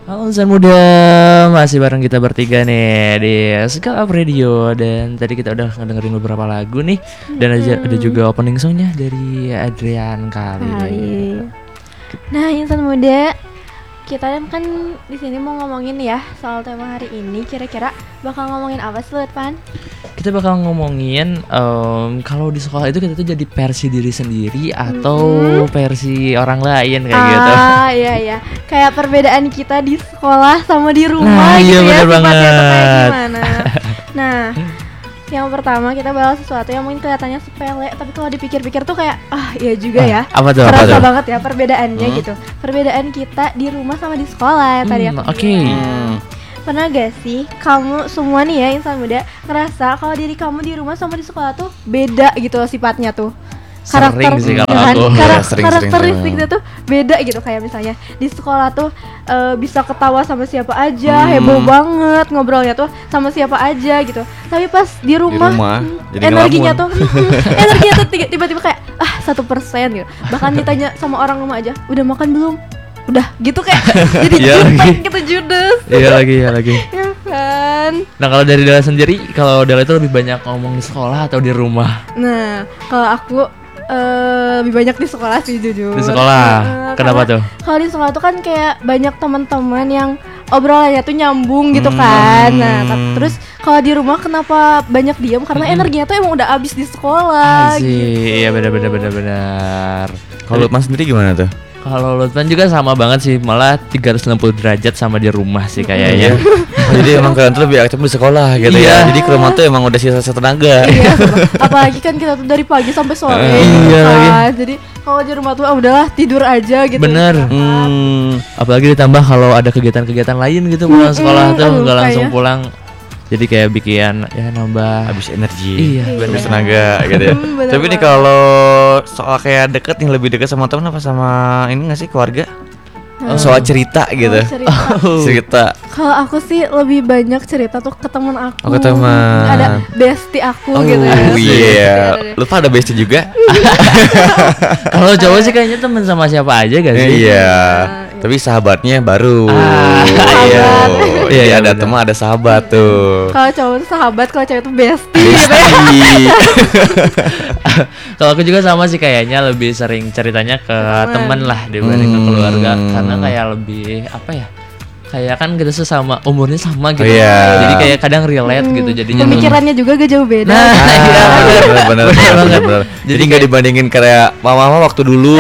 Halo insan muda, masih bareng kita bertiga nih di Scale Up Radio. Dan tadi kita udah ngedengerin beberapa lagu nih. Dan ada juga opening songnya dari Adrian kali. Nah insan muda, kita kan di sini mau ngomongin ya soal tema hari ini. Kira-kira bakal ngomongin apa sih Lutfan? Kita bakal ngomongin kalau di sekolah itu kita tuh jadi versi diri sendiri atau versi orang lain kayak gitu. Iya. Kayak perbedaan kita di sekolah sama di rumah iya, gitu ya, bener sifatnya tuh kayak banget. gimana. Nah, yang pertama kita bahas sesuatu yang mungkin kelihatannya sepele, tapi kalau dipikir-pikir tuh kayak iya juga ya. Apa tuh? Terasa banget ya perbedaannya gitu. Perbedaan kita di rumah sama di sekolah ya tadi aku bilang. Pernah gak sih kamu semua nih ya insan muda ngerasa kalau diri kamu di rumah sama di sekolah tuh beda gitu loh sifatnya tuh? Sering sih kalau aku. Karakteristiknya tuh beda gitu. Kayak misalnya di sekolah tuh bisa ketawa sama siapa aja, heboh banget ngobrolnya tuh sama siapa aja gitu. Tapi pas di rumah energinya tuh tiba-tiba kayak 1% gitu. Bahkan ditanya sama orang rumah aja, udah makan belum? Udah gitu kayak jadi jutek gitu, judes. Iya lagi. Ya kan. Nah kalau dari Dela sendiri, kalau Dela itu lebih banyak ngomong di sekolah atau di rumah? Nah kalau aku lebih banyak di sekolah sih jujur. Di sekolah. Kenapa tuh? Kalau di sekolah tuh kan kayak banyak teman-teman yang obrolannya tuh nyambung gitu kan. Nah terus kalau di rumah kenapa banyak diam? Karena energinya tuh emang udah habis di sekolah. Iya benar. Kalau Lutman sendiri gimana tuh? Kalau Lutman juga sama banget sih, malah 360 derajat sama di rumah sih kayaknya. Jadi emang kalian tuh lebih aktif di sekolah gitu ya. Jadi ke rumah tuh emang udah sisa tenaga. Iya, apalagi kan kita tuh dari pagi sampai sore Jadi kalau di rumah tuh udahlah tidur aja gitu. Bener. Apalagi ditambah kalau ada kegiatan-kegiatan lain gitu pulang sekolah tuh nggak langsung pulang. Jadi kayak bikin ya nambah habis energi, habis tenaga gitu ya. Tapi nih kalau soal kayak deket nih, lebih deket sama teman apa sama ini nggak sih keluarga? Soal cerita gitu. Cerita. Kalau aku sih lebih banyak cerita tuh ke teman aku. Ke teman. Ada bestie aku gitu ya. Iya. Lupa ada bestie juga. Kalau cowok sih kayaknya teman sama siapa aja gak sih? Iya. Tapi sahabatnya baru. Iya, ada teman, ada sahabat tuh. Kalau cowok tuh sahabat, kalau cewek tuh bestie gitu ya. Kalau aku juga sama sih, kayaknya lebih sering ceritanya ke teman lah dibanding ke keluarga, karena kayak lebih apa ya? Kayak kan kita sesama umurnya sama gitu. Jadi kayak kadang relate gitu jadinya. Pemikirannya juga gak jauh beda. Benar. Jadi nggak dibandingin kayak mama waktu dulu.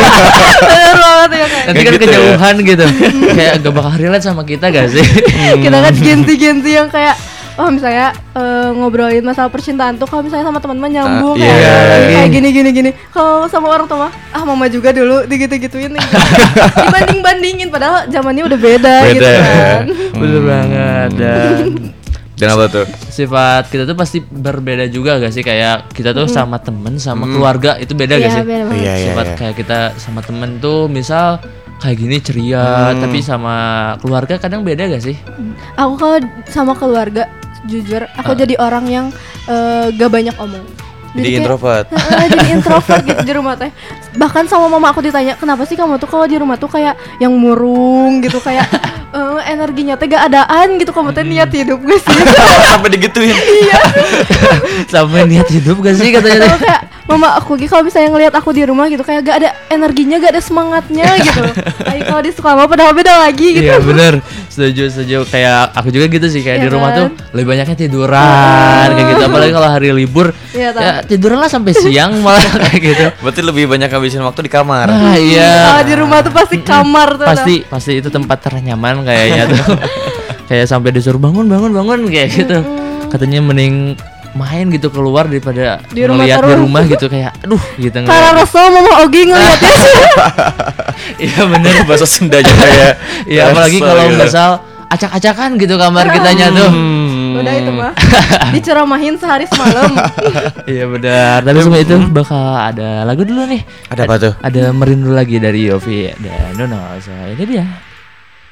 Nanti kan kejauhan gitu. Kayak gak bakal relate sama kita gak sih? Kita kan Gen-Z yang kayak misalnya ngobrolin masalah percintaan tuh kalau misalnya sama teman-teman nyambung kayak gini. Kalau sama orang tua mama juga dulu digitu-gituin dibanding-bandingin padahal zamannya udah beda gitu kan. Bener banget. Dan apa tuh? Sifat kita tuh pasti berbeda juga gak sih? Kayak kita tuh sama temen sama keluarga itu beda gak sih? Sifat kayak kita sama temen tuh misal kayak gini ceria, tapi sama keluarga kadang beda gak sih? Aku kalau sama keluarga jujur aku jadi orang yang gak banyak omong. Jadi introvert. Jadi introvert gitu di rumah teh. Bahkan sama mama aku ditanya, kenapa sih kamu tuh kalau di rumah tuh kayak yang murung gitu, kayak energinya teh gak adaan gitu, kamu teh niat hidup gak sih? Sampai digituin. Iya. Sampai niat hidup gak sih katanya teh? Kayak mama aku gitu kalau misalnya ngelihat aku di rumah gitu kayak gak ada energinya, gak ada semangatnya gitu. Kayak kalau di sekolah mah padahal beda lagi gitu. Iya bener, setuju. Kayak aku juga gitu sih, kayak di rumah tuh lebih banyaknya tiduran kayak gitu. Apalagi kalau hari libur ya tiduran lah sampai siang malah kayak gitu. Berarti lebih banyak habisin waktu di kamar. Kalau di rumah tuh pasti kamar tuh. Pasti itu tempat ternyaman kayaknya tuh. Kayak sampai disuruh bangun kayak gitu. Katanya mending main gitu keluar daripada ngeliat di rumah gitu, kayak aduh gitu. Karena Rasul mama Ogi ngeliatnya sih. Iya bener, bahasa Sunda juga ya. Iya apalagi kalau misal acak-acakan gitu kamar kitanya tuh. Udah itu mah diceramahin sehari semalam. Iya benar. Tapi semua itu bakal ada lagu dulu nih. Ada apa tuh? Ada Merindu Lagi dari Yofi dan Dono. So ini dia.